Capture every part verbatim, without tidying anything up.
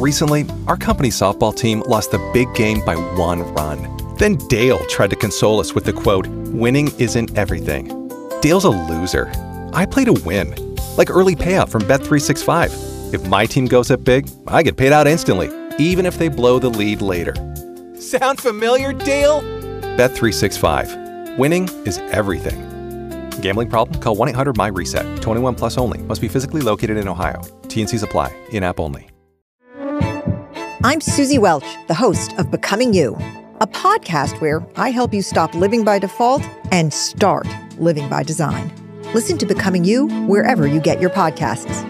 Recently, our company's softball team lost the big game by one run. Then Dale tried to console us with the quote, "Winning isn't everything." Dale's a loser. I play to win, like early payout from Bet three sixty-five. If my team goes up big, I get paid out instantly, even if they blow the lead later. Sound familiar, Dale? Bet three sixty-five. Winning is everything. Gambling problem? Call one eight hundred M Y reset. twenty-one plus only. Must be physically located in Ohio. T and Cs apply. In-app only. I'm Susie Welch, the host of Becoming You, a podcast where I help you stop living by default and start living by design. Listen to Becoming You wherever you get your podcasts.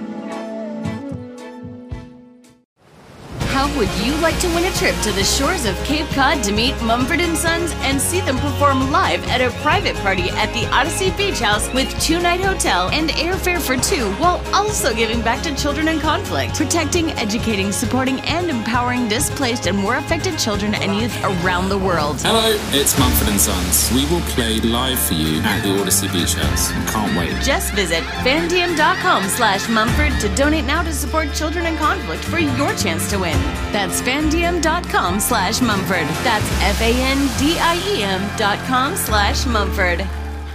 How would you like to win a trip to the shores of Cape Cod to meet Mumford and Sons and see them perform live at a private party at the Odyssey Beach House with two-night hotel and airfare for two, while also giving back to children in conflict, protecting, educating, supporting, and empowering displaced and war affected children and youth around the world? Hello, it's Mumford and Sons. We will play live for you at the Odyssey Beach House. Can't wait. Just visit fandiem.com slash Mumford to donate now to support children in conflict for your chance to win. That's fandiem.com slash Mumford. That's F-A-N-D-I-E-M dot com slash Mumford.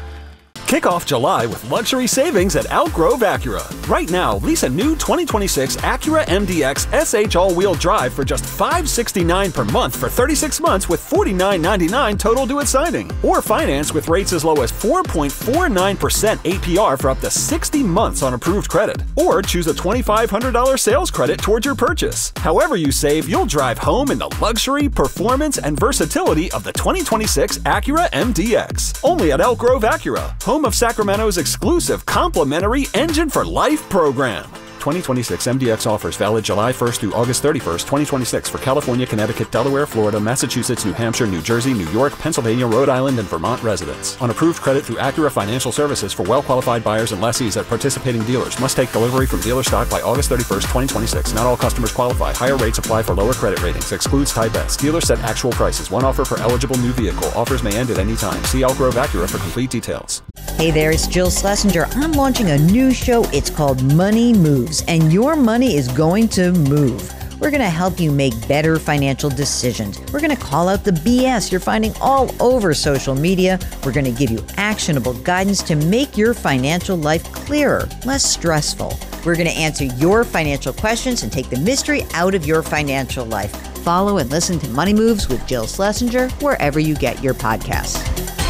Kick off July with luxury savings at Elk Grove Acura. Right now, lease a new twenty twenty-six Acura M D X S H all-wheel drive for just five hundred sixty-nine dollars per month for thirty-six months with forty-nine ninety-nine total due at signing. Or finance with rates as low as four point four nine percent A P R for up to sixty months on approved credit. Or choose a twenty-five hundred dollars sales credit towards your purchase. However you save, you'll drive home in the luxury, performance, and versatility of the twenty twenty-six Acura M D X. Only at Elk Grove Acura, home of Sacramento's exclusive complimentary Engine for Life program. twenty twenty-six M D X offers valid July first through August thirty-first, twenty twenty-six for California, Connecticut, Delaware, Florida, Massachusetts, New Hampshire, New Jersey, New York, Pennsylvania, Rhode Island, and Vermont residents. On approved credit through Acura Financial Services for well-qualified buyers and lessees at participating dealers. Must take delivery from dealer stock by August thirty-first, twenty twenty-six. Not all customers qualify. Higher rates apply for lower credit ratings. Excludes Type S. Dealer set actual prices. One offer per eligible new vehicle. Offers may end at any time. See Elk Grove Acura for complete details. Hey there, it's Jill Schlesinger. I'm launching a new show. It's called Money Moves, and your money is going to move. We're going to help you make better financial decisions. We're going to call out the B S you're finding all over social media. We're going to give you actionable guidance to make your financial life clearer, less stressful. We're going to answer your financial questions and take the mystery out of your financial life. Follow and listen to Money Moves with Jill Schlesinger wherever you get your podcasts.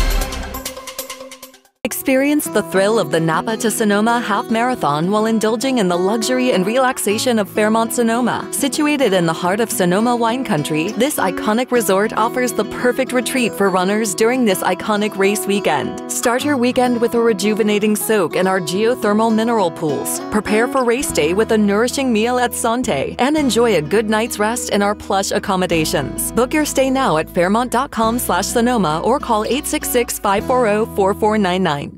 Experience the thrill of the Napa to Sonoma Half Marathon while indulging in the luxury and relaxation of Fairmont Sonoma. Situated in the heart of Sonoma wine country, this iconic resort offers the perfect retreat for runners during this iconic race weekend. Start your weekend with a rejuvenating soak in our geothermal mineral pools. Prepare for race day with a nourishing meal at Sante and enjoy a good night's rest in our plush accommodations. Book your stay now at fairmont.com slash Sonoma or call eight six six, five four zero, four four nine nine.